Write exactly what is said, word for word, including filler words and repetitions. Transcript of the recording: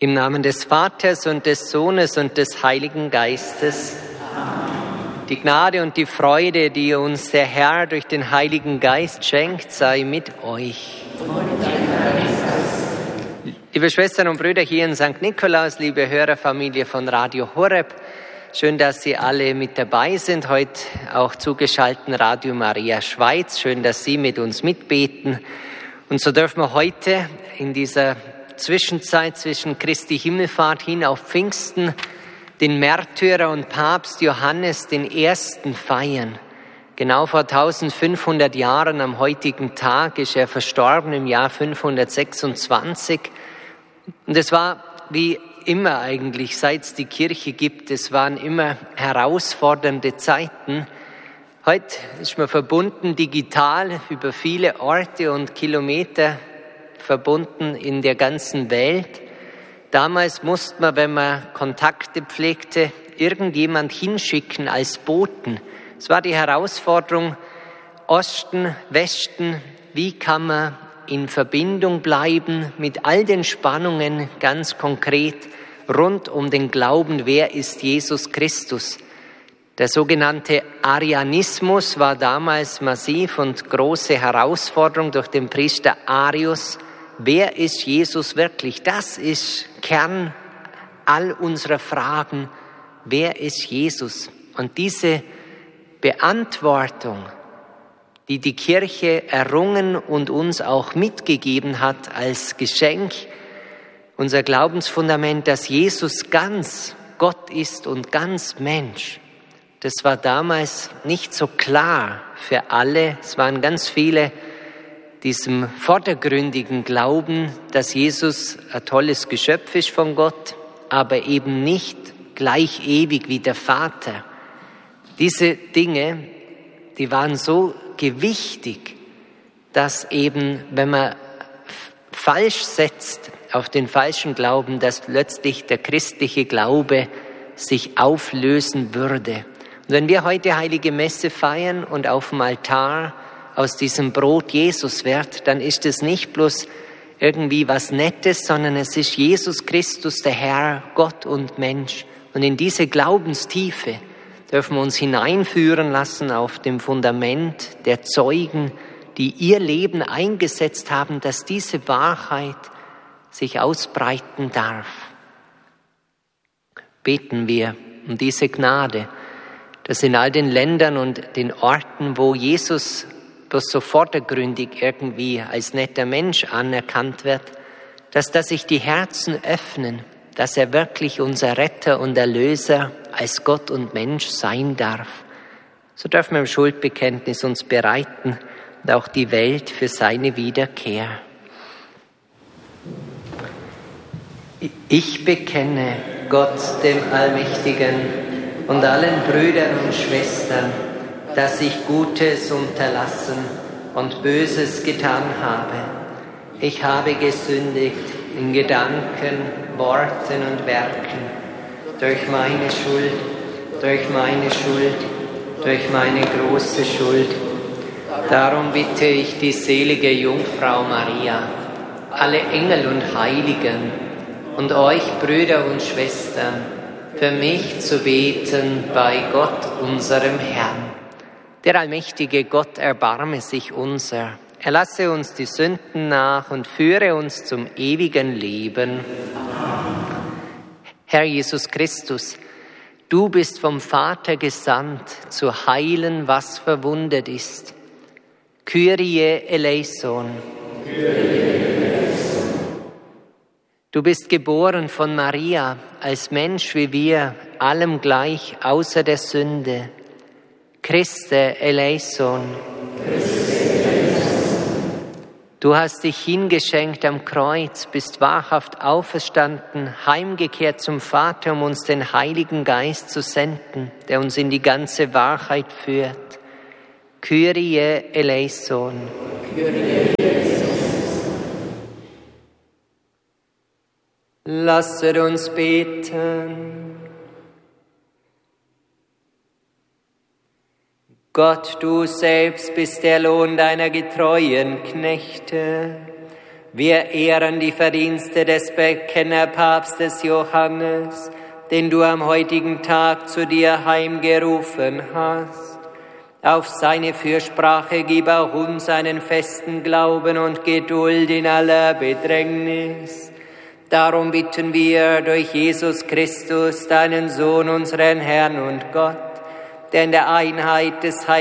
Im Namen des Vaters und des Sohnes und des Heiligen Geistes. Amen. Die Gnade und die Freude, die uns der Herr durch den Heiligen Geist schenkt, sei mit euch. Liebe Schwestern und Brüder hier in Sankt Nikolaus, liebe Hörerfamilie von Radio Horeb, schön, dass Sie alle mit dabei sind, heute auch zugeschaltet Radio Maria Schweiz. Schön, dass Sie mit uns mitbeten. Und so dürfen wir heute in dieser Zwischenzeit zwischen Christi Himmelfahrt hin auf Pfingsten den Märtyrer und Papst Johannes den Ersten feiern. Genau vor eintausendfünfhundert Jahren am heutigen Tag ist er verstorben, im Jahr fünfhundertsechsundzwanzig. Und es war wie immer eigentlich, seit es die Kirche gibt, es waren immer herausfordernde Zeiten. Heute ist man verbunden digital über viele Orte und Kilometer verbunden in der ganzen Welt. Damals musste man, wenn man Kontakte pflegte, irgendjemand hinschicken als Boten. Es war die Herausforderung, Osten, Westen, wie kann man in Verbindung bleiben mit all den Spannungen ganz konkret rund um den Glauben, wer ist Jesus Christus. Der sogenannte Arianismus war damals massiv und große Herausforderung durch den Priester Arius. Wer ist Jesus wirklich? Das ist Kern all unserer Fragen. Wer ist Jesus? Und diese Beantwortung, die die Kirche errungen und uns auch mitgegeben hat als Geschenk, unser Glaubensfundament, dass Jesus ganz Gott ist und ganz Mensch, das war damals nicht so klar für alle. Es waren ganz viele diesem vordergründigen Glauben, dass Jesus ein tolles Geschöpf ist von Gott, aber eben nicht gleich ewig wie der Vater. Diese Dinge, die waren so gewichtig, dass eben, wenn man falsch setzt auf den falschen Glauben, dass plötzlich der christliche Glaube sich auflösen würde. Und wenn wir heute Heilige Messe feiern und auf dem Altar aus diesem Brot Jesus wird, dann ist es nicht bloß irgendwie was Nettes, sondern es ist Jesus Christus, der Herr, Gott und Mensch. Und in diese Glaubenstiefe dürfen wir uns hineinführen lassen auf dem Fundament der Zeugen, die ihr Leben eingesetzt haben, dass diese Wahrheit sich ausbreiten darf. Beten wir um diese Gnade, dass in all den Ländern und den Orten, wo Jesus bloß so vordergründig irgendwie als netter Mensch anerkannt wird, dass da sich die Herzen öffnen, dass er wirklich unser Retter und Erlöser als Gott und Mensch sein darf. So dürfen wir im Schuldbekenntnis uns bereiten und auch die Welt für seine Wiederkehr. Ich bekenne Gott, dem Allmächtigen, und allen Brüdern und Schwestern, dass ich Gutes unterlassen und Böses getan habe. Ich habe gesündigt in Gedanken, Worten und Werken, durch meine Schuld, durch meine Schuld, durch meine große Schuld. Darum bitte ich die selige Jungfrau Maria, alle Engel und Heiligen und euch Brüder und Schwestern, für mich zu beten bei Gott, unserem Herrn. Der allmächtige Gott erbarme sich unser. Er lasse uns die Sünden nach und führe uns zum ewigen Leben. Amen. Herr Jesus Christus, du bist vom Vater gesandt, zu heilen, was verwundet ist. Kyrie eleison. Kyrie eleison. Du bist geboren von Maria, als Mensch wie wir, allem gleich, außer der Sünde. Christe eleison. Du hast dich hingeschenkt am Kreuz, bist wahrhaft auferstanden, heimgekehrt zum Vater, um uns den Heiligen Geist zu senden, der uns in die ganze Wahrheit führt. Kyrie eleison. Kyrie eleison. Lasset uns beten. Gott, du selbst bist der Lohn deiner getreuen Knechte. Wir ehren die Verdienste des Bekennerpapstes Johannes, den du am heutigen Tag zu dir heimgerufen hast. Auf seine Fürsprache gib auch uns einen festen Glauben und Geduld in aller Bedrängnis. Darum bitten wir durch Jesus Christus, deinen Sohn, unseren Herrn und Gott, der in der Einheit des Heiligen